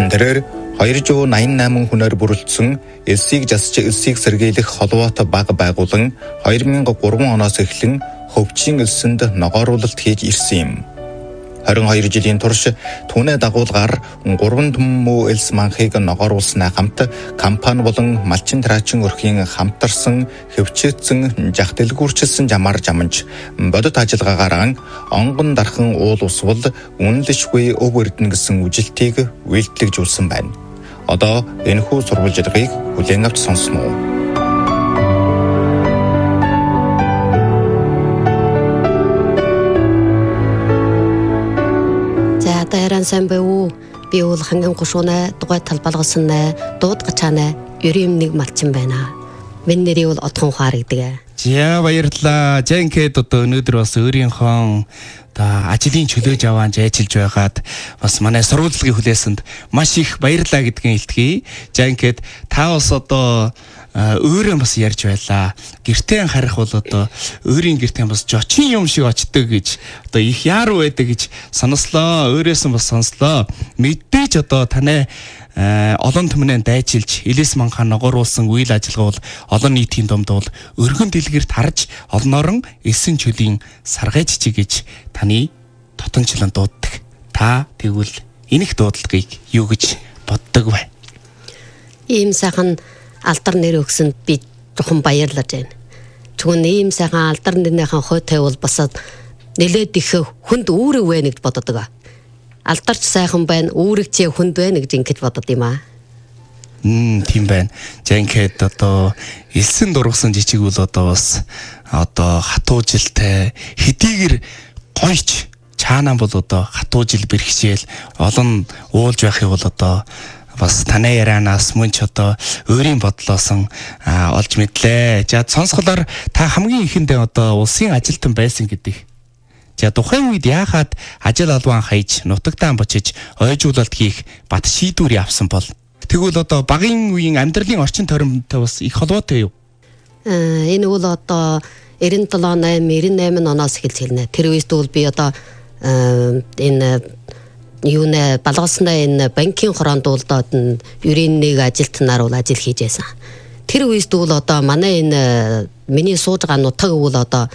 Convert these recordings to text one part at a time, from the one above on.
Тэрээр 288 хүнээр бүрэлдсэн элсийг засч элсийг сэргийлэх холбоотой баг байгуулан 2003 оноос эхлэн хөвчийн элсэнд ногооруулалт хийж ирсэн юм. 22 жилийн турш түүний дагуулгаар 3 төммөө элс манхыг ногооруулснаа хамт компани болон малчин траачин өрхийн хамтарсан хөвчөөцсөн жах дэлгүүрчилсэн жамаар жамж бодит ажиллагаагаар онгон дархан уул усвал үнэлшгүй өв эрдэнэ гэсэн үжилтийг үйлдэлжүүлсэн байна. Одоо энэхүү сурвалжлагыг хүлээн авч сонсно уу? Тайран самбэу биул ханган гушуунаа дугай талбалгасан дууд гачаана юримник малчин байна. Миний нэр бол Отхон ухаар гэдэг. За баярлалаа. Жанкэд одоо өнөөдөр бас өөрийнхөө ажлын чөлөөж аваанж ажиллаж байгаад бас манай сурвалжлагын хүлээсэнд маш их баярлалаа гэдгийг илтгэе. Жанкэд та бас одоо өөрөө бас ярьж байлаа. Гэртээ харах бол одоо өөрийн гэртээ бас жочин юм шиг очдөг гэж одоо их яар байдаг гэж санаслаа. Өөрөөс нь бас сонслоо. Мэдээж одоо таны олон түмнээ дайчилж элэс манхаа ногооруулсан үйл ажиллагаа бол олон нийтийн дунд бол өргөн дэлгэрт харж олноорон эсэн чөлийн саргайч гэж таны тотончлон дууддаг. Та тэгвэл энэх дуудлагыг юу гэж боддог вэ? Ийм сайхан алдар нэр өгсөнд би жоохон баярлаж байна. Тэгвэл ийм сайхан алдар нэрнийхэн хойтой бол бас нэлээд их хүнд үүрэг вэ гэж боддог. Алдарч сайхан байна, үүрэг чи хүнд байна гэж ингэж бодод юм аа. Тийм байна. Жанкэд одоо элсэн дургасан жижиг бол одоо бас одоо хатуужилтай хэдийгэр гойч цаанаа бол одоо хатуужил бэрхшээл олон уулж байхыг бол одоо бас танай ярианаас мөн ч одоо өөрийн бодлоосон олж мэдлээ. За сонсголоор та хамгийн ихэндээ одоо улсын ажилтан байсан гэдэг. За тухайн үед яахад ажил албан хаяж нутагтаа бочиж ойжуулалт хийх бат шийдвэр авсан бол тэгвэл одоо багийн үеийн амьдралын орчин тойромтой бас их холбоотой юу? Энэ бол одоо 97-98 оноос эхэлж хэлнэ. Тэр үед бол би одоо энэ юунэ балгаснаа энэ банкын хороонд улдаад ерийн нэг ажилтнаар бол ажил хийж байсан. Тэр үед бол одоо манай энэ миний сууж байгаа нутаг бол одоо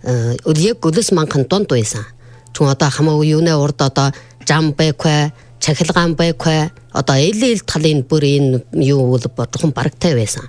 яг өлс манхан донд байсан. Чүн одоо хамаагүй юунэ урд одоо жам байхвэ, чахилгаан байхвэ, одоо эл талын бүр энэ юу бол жоохон барагтай байсан.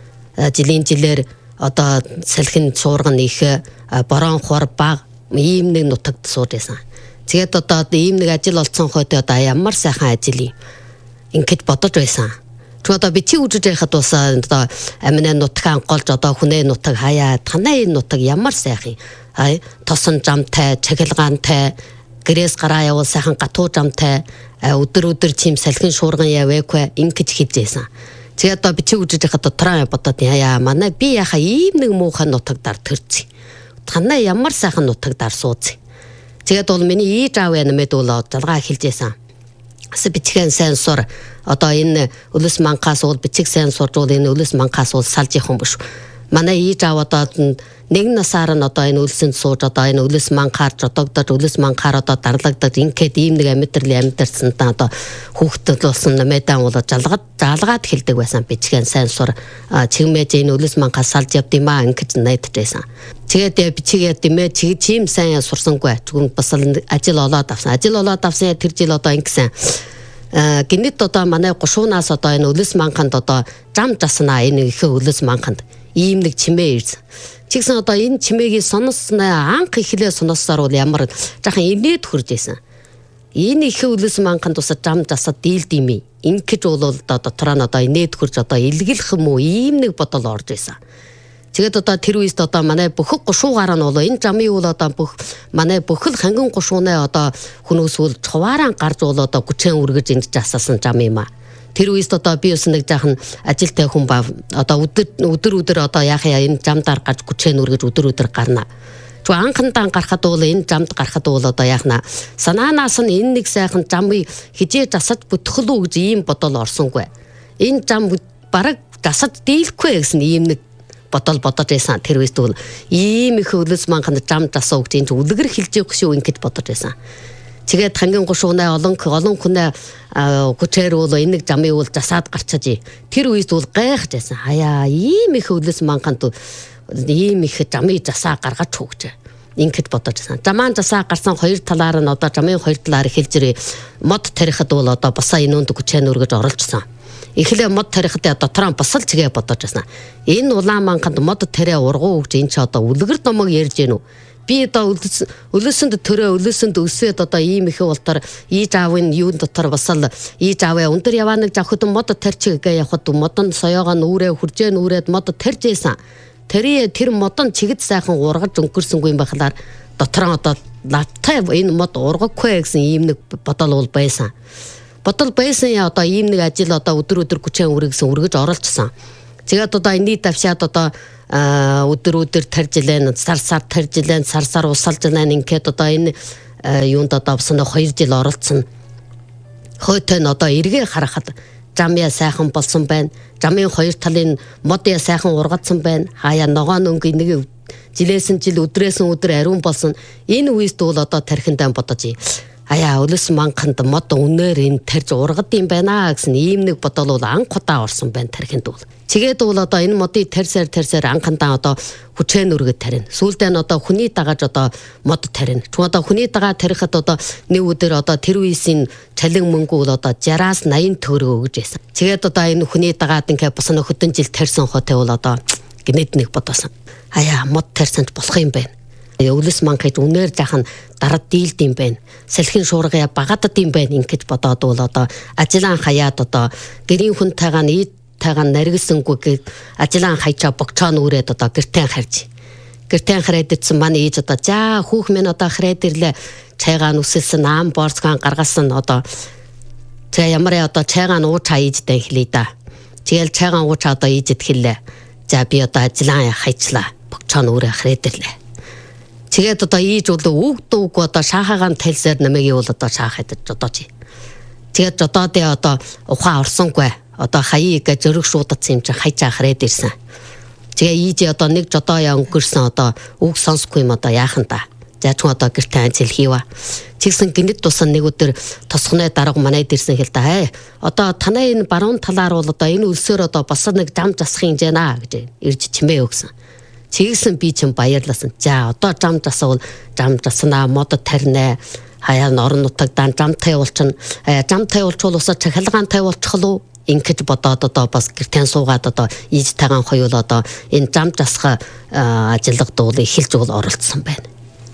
Жилээр одоо салхин суурган их борон хор баг ийм нэг нутагт сууж байсан. Тэгээд одоо ийм нэг ажил олцсон хойтой одоо ямар сайхан ажил юм. Ингээд бодож байсан. Тэгвэл одоо би чи үжиж байхад бас одоо амины нутаг анголж одоо хүнээ нутаг хаяа танай энэ нутаг ямар сайхан. Хай тосон жамтай, чахилгаантай, гэрээс гараа явал сайхан гатуу жамтай, өдөр чим салхин шуурган явэхгүй ингэж хийж байсан. Тэгээд одоо би чи үжиж байхад дотроо бодоод яа манай би яхаа ийм нэг муухай нутагдаар төрцөө. Танай ямар сайхан нутагдаар сууц. Тэгээд бол миний ээж аав нэмэд бол залгаа хэлж байсан. Бичгэн сайн сур одоо энэ өлс манхаас бол бичиг сайн сурж бол энэ өлс манхаас бол салж их юм биш. Манай ээж аав одоо нэг насаар нь одоо энэ өлсөнд сууж одоо энэ өлс манхаар жодогдож өлс манхаар одоо дарлагдаж ингээд ийм нэг амьдарсан та одоо хүүхдэд болсон нэмэдэн бол жалгаад хэлдэг байсан. Бичгэн сайн сур чигмэж энэ өлс манхаас салж явд юм аа ингэж найдаж байсан. Тэгээд бичигээ димээ чим сайн сурсангүй. Тэгвэл бас ажил олоод авсан. Тэр жил одоо ингэсэн. Гинэт одоо манай гушуунаас одоо энэ өлс манханд одоо зам заснаа энэ их өлс манханд ийм нэг чимээ ирсэн. Чигсэн одоо энэ чимээгийг сонсноо анх ихлээ сонссоор бол ямар жаахан инээд хурж исэн. Энэ их өлс манханд ус зам засаад дийлд юм. Ингэж бол одоо дотроо нь одоо инээд хурж одоо илгэлэх юм уу ийм нэг бодол орж исэн. Тэгээд одоо тэр үед одоо манай бүх гушуугаар нь бол энэ жамын үл одоо манай бүхэл ханган гушуунаа одоо хүмүүс үл цуваараа гарч бол одоо гүчэн үргэж энд жасасан жам юм а. Тэр үед одоо би бас нэг жаахан ажилтай хүн ба одоо өдөр одоо яахаа энэ жамдаар гарч гүчэн үргэж өдөр гарна. Чу анхандаа гарахад бол энэ жамд гарахад бол одоо яахна санаанаас нь энэ нэг сайхан жамыг хижээ засаж бүтгэлүү гэж ийм бодол орсонгүй. Энэ жам бараг засаж дийлэхгүй гэсэн ийм нэг бодож байсан. Тэр үед бол ийм их өлс манханд зам засаа өгч энэ үлгэр хилж явах шүү ингэж бодож байсан. Тэгээд хамгийн гушуунаа олон хүнээ хүчээр бол энэ жамыг бол засаад гарчиж тэр үед бол гайхаж байсан. Хаяа ийм их өлөс манханд ийм их жамыг засаа гаргаж хөөж. Ингээд бодож байсан. Жамаан засаа гарсан хоёр талаар нь одоо жамын хоёр талаар хэлж ирээ. Мод тарихад бол одоо басаа инөөнд хүчээр өргөж оролцсон. Эхлээ мод тарихад дотроо бас л чигээ бодож байсан. Энэ улаан манханд мод тарэ ургуу гэж энэ ч одоо үлгэр домог ярьж гэнэ үү? Би одоо өлөсөнд төрөө өлөсөнд өсөөд одоо ийм их болтор ийж аавын юун дотор басал ийж ааваа өндөр явааныг завхад мод тарчигээ явахад модон соёогоо нүрээ хуржээ нүрээд мод таржсэн. Тэр модон чигд сайхан ургаж өнгөрсөнгүй юм байхлаар дотроо одоо лавтай энэ мод ургахгүй гэсэн ийм нэг бодол бол байсан. Бодол байсан одоо ийм нэг ажил одоо өдөр хүчээ өргөж оролцсон. Тэгээд одоо энэний давшаад одоо өдөр таржилэн сар таржилэн сар усалжлэн ингээд одоо энэ юунд одоо авсан 2 жил оролцсон. Хойтой нь одоо эргээ харахад жамья сайхан болсон байна. Жамын хоёр талын модя сайхан ургацсан байна. Хаяа ногоо нөнгө нэг жилээсэн жил өдрөөсөн өдөр ариун болсон. Энэ үеэс дүүл одоо тархиндаа бодож аяа өлөс манханд мод үнээр энэ тарж ургад юм байна гэсэн ийм нэг бодол бол анх удаа орсон байна тархинд бол. Тэгээд бол одоо энэ модыг тарсаар анхандаа одоо хүчээ нүргэд тарина. Сүүлдээ нь одоо хүний дагаж одоо мод тарина. Ч одоо хүний дагаа тарихад одоо нэг өдөр одоо тэр үеийн цалин мөнгө бол одоо 60-аас 80 төгрөг өгж байсан. Тэгээд одоо энэ хүний дагаад ингээ бас нэг хөдөн жил тарьсан хотой бол одоо гинэд нэг бодосон. Аяа мод тарьсан ч болох юм байна. Өлөс манхад үнээр жахан дарад дийлд юм байна. Салхин шуургая багадад юм байна ингэж бодоод бол одоо ажиллаан хаяад одоо гэрийн хүнтэйгээ тайгаан наригсангүй ажиллаан хайчаа богцоо нүрээд одоо гэртэн харж. Гэртэн хараад идсэн манай ээж одоо за хүүх минь одоо хараад ирлээ. Чайгаа нүсэлсэн аам борцгаан гаргасан одоо за ямар одоо чайгаа уучаа ээжтэй хэлээ да. Тэгэл чайгаа уучаа одоо ээжэд хэллээ. За би одоо ажиллаан хайчлаа. Богцоо нүрээ хараад ирлээ. Тэгээд одоо ээж бол үг одоо шахагаан тайлсаар намайг бол одоо шахаад жодооч. Тэгээд жодоодээ одоо ухаан орсонгүй. Одоо хаяыг зөрөг шуудацсан юм чи хайчаа хараад ирсэн. Тэгээ ээж одоо нэг жодооёо өнгөрсөн одоо үг сонсохгүй юм одоо яахан та. За ч одоо гэртээ ажил хийваа. Чигсэн гинэд тусан нэг өдөр тосгоны дарга манайд ирсэн хэл та. Одоо танаа энэ баруун талаар бол одоо энэ өлсөөр одоо бас нэг жам засах юм жана гэж ирж чимээ өгсөн. Чигсэн би чинь баярласан. За одоо жам засвал жам заснаа мод тарнаа. Хаяа орон нутагдан жамтай уулчин. Жамтай уулчвал усаа чахалгаантай уулчих уу? Ингээд бодоод одоо бас гэртэн суугаад одоо ээж тагаан хоёул одоо энэ жам засах ажиллагад бол эхэлж бол оролцсон байна.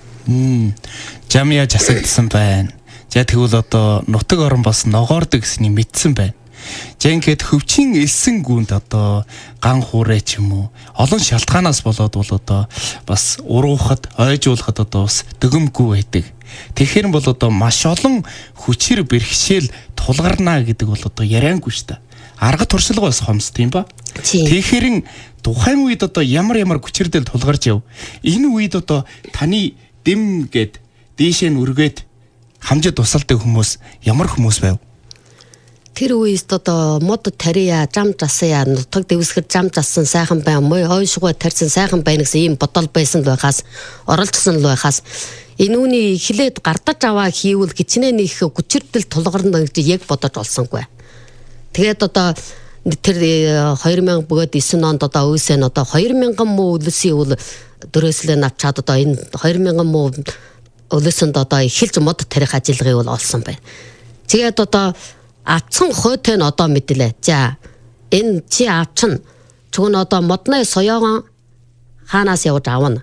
Жамья засагдсан байна. За тэгвэл одоо нутаг орон бас ногоордог гэсний мэдсэн байна. За ингээд хөвчин элсэн гүнд одоо ган хуурэ ч юм уу олон шалтгаанаас болоод бол одоо бас уруухад ойжуулахад одоо бас дөгөмгүй байдаг. Тэгэхээр бол одоо маш олон хүчээр бэрхшээл тулгарна гэдэг бол одоо яриангүй шүү дээ. Арга туршилга бас хомсд юм ба. Тэгэхээр тухайн үед одоо ямар хүчирдэл тулгарч яв. Энэ үед одоо таны дэм гээд дээшээ нь үргээд хамжид тусалдаг хүмүүс ямар хүмүүс байв? Тэр үеэст одоо мод тария жам засая нутаг дэвсгэр жам зассан сайхан бай мой ойшгоо тарьсан сайхан байна гэсэн ийм бодол байсан л байхаас оролцсон л байхаас энэ үний эхлээд гардаж аваа хийвэл гिचнээ их хүчирдэл тулгарна гэж яг бодож олсонгүй. Тэгээд одоо тэр 2000 бөгөөд 9 онд одоо үсэн одоо 2000 муу өлөсийн үл дөрөөслөө навчаад одоо энэ 2000 муу өлөсөнд одоо эхэлж мод тарих ажиллагыг бол олсон байна. Тэгээд одоо авцсан хойтой нь одоо мэдлээ. За энэ чи авчин чүн одоо модны соёогон хаанаас явж авна.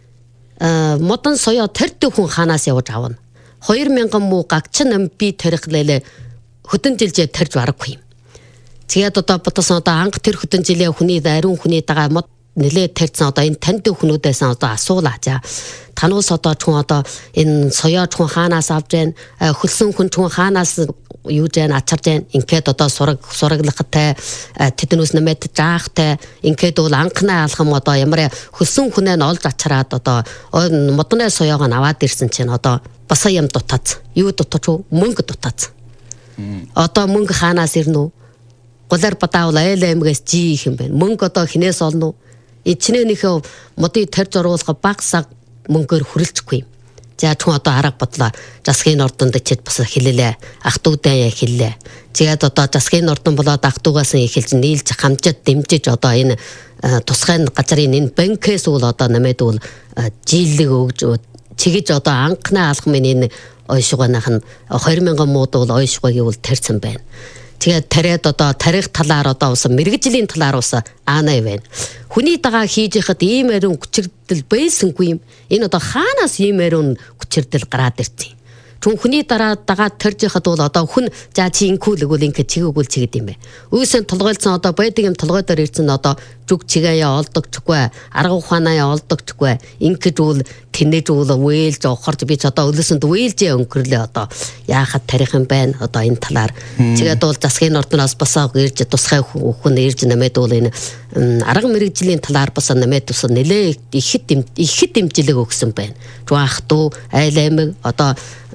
Модон соёо тарьдаг хүн хаанаас явж авна. 2000 муу гагчин би тарихлээ хөдөн жилжээ тарьж барахгүй юм. Тэгээд одоо бодсон одоо анх тэр хөдөн жилээ хүний ариун хүний дагаа мод нэлээд тарьсан одоо энэ танд хүмүүдээс одоо асуулаа. За тануус одоо чүн одоо энэ соёо чүн хаанаас авж гэн хөлсөн хүн чүн хаанаас юу жан ачарж гэн ингээд одоо сураглахтай тэднээс нэмээд жаахтай ингээд бол анхны алхам одоо ямар хөлсөн хүнээ нь олж ачараад одоо модны соёогоо аваад ирсэн чинь одоо баса юм дутаац юу дутаач мөнгө дутаац одоо мөнгө хаанаас ирнэ үү голар бадаавал айл аймгаас жи их юм байна мөнгө одоо хинээс олно Ичнээнийхөө модыг тарьж оруулах баг саг мөнгөөр хүрэлцэхгүй юм. За түн одоо арга бодлоо засгийн ордонд ичээд бас хэллээ. Ах トゥ даая хэллээ. Тэгээд одоо засгийн ордон болоод ах トゥ гаас эхэлж нийлж хамжиж дэмжиж одоо энэ тусгай газрын энэ банкээс бол одоо намайд бол жилиг өгж чигэж одоо анхны алхмын энэ ойшгооных нь 2000 мууд бол ойшгоогийг бол тарьсан байна. Тэгээд тариад одоо тарих талаар одоо ус мэрэгжлийн талаар ус аанаа байна. Хүний дагаа хийж яхад ийм ариун хүчирдэл байсангүй юм. Энэ одоо хаанаас ийм ариун хүчирдэл гараад ирсэн юм. Түн хүний дагаа тарж яхад бол одоо хүн за чи инкүүл өгвөл ингээ чигэгүүл чигэд юм бэ. Үүсээ толгойлсон одоо байдаг юм толгойдоор ирсэн одоо зүг чигээя олдогчгүй арга ухаанаа олдогчгүй ингэж үл тэнэж үл вээлж охорж би ч одоо өлөөсөнд вээлжээ өнгөрлөө одоо яахад тарих юм байна одоо энэ талаар тэгээд бол засгийн ордноос бас ирж тусгай хүн ирж намайд бол энэ арга мэрэгжлийн талаар бас намайд тус нэлээ ихэд дэмжлэг өгсөн байна. Ах トゥ айл аймаг одоо